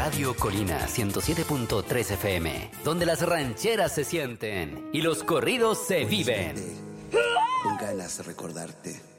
Radio Colina 107.3 FM, donde las rancheras se sienten y los corridos se viven. Con ganas de recordarte.